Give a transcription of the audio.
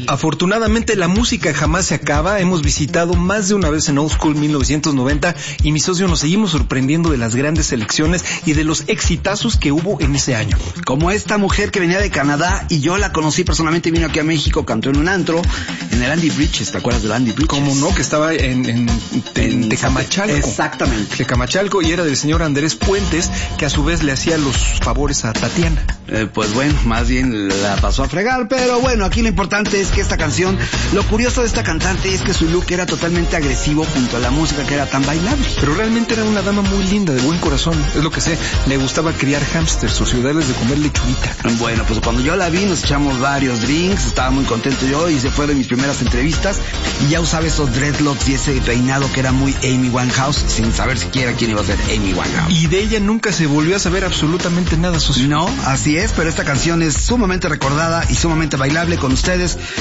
Afortunadamente la música jamás se acaba. Hemos visitado más de una vez en Old School 1990 y mi socio nos seguimos sorprendiendo de las grandes selecciones y de los exitazos que hubo en ese año. Como esta mujer que venía de Canadá y yo la conocí personalmente, vino aquí a México, cantó en un antro, en el Andy Bridges, ¿te acuerdas del Andy Bridges? ¿Cómo no? Que estaba en Tecamachalco. Exactamente. Tecamachalco, y era del señor Andrés Puentes, que a su vez le hacía los favores a Tatiana. Pues bueno, más bien la pasó a fregar, pero bueno, aquí lo importante es que esta canción, lo curioso de esta cantante es que su look era totalmente agresivo junto a la música que era tan bailable. Pero realmente era una dama muy linda, de buen corazón, es lo que sé. Le gustaba criar hámsters o ciudades de comer lechuguita. Bueno, pues cuando yo la vi nos echamos varios drinks, estaba muy contento yo y se fue de mis primeras entrevistas y ya usaba esos dreadlocks y ese peinado que era muy Amy Winehouse, sin saber siquiera quién iba a ser Amy Winehouse. Y de ella nunca se volvió a saber absolutamente nada, socio. No, así es, pero esta canción es sumamente recordada y sumamente bailable. Con ustedes,